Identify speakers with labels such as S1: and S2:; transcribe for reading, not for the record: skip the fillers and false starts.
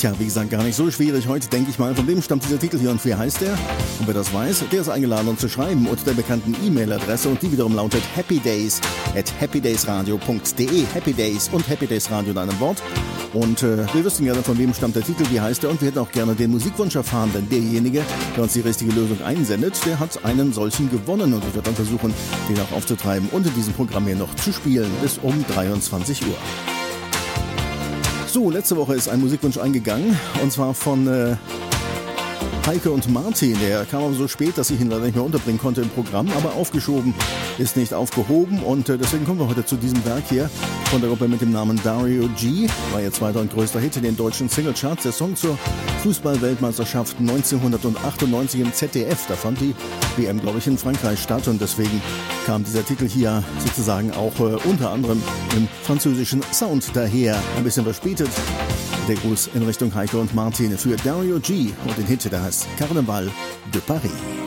S1: Tja, wie gesagt, gar nicht so schwierig. Heute denke ich mal, von wem stammt dieser Titel hier und wie heißt der? Und wer das weiß, der ist eingeladen, uns zu schreiben unter der bekannten E-Mail-Adresse und die wiederum lautet happydays@happydaysradio.de. Happy Days und Happy Days Radio in einem Wort. Und wir wüssten gerne, von wem stammt der Titel, wie heißt der, und wir hätten auch gerne den Musikwunsch erfahren, denn derjenige, der uns die richtige Lösung einsendet, der hat einen solchen gewonnen und ich werde dann versuchen, den auch aufzutreiben und in diesem Programm hier noch zu spielen bis um 23 Uhr. So, letzte Woche ist ein Musikwunsch eingegangen und zwar von Heike und Martin. Der kam aber so spät, dass ich ihn leider nicht mehr unterbringen konnte im Programm, aber aufgeschoben ist nicht aufgehoben und deswegen kommen wir heute zu diesem Werk hier von der Gruppe mit dem Namen Dario G. War ihr zweiter und größter Hit in den deutschen Singlecharts. Der Song zur Fußball-Weltmeisterschaft 1998 im ZDF. Da fand die WM, glaube ich, in Frankreich statt und deswegen kam dieser Titel hier sozusagen auch unter anderem im französischen Sound daher. Ein bisschen verspätet. Der Gruß in Richtung Heike und Martin für Dario G. und den Hit, der heißt Carnaval de Paris.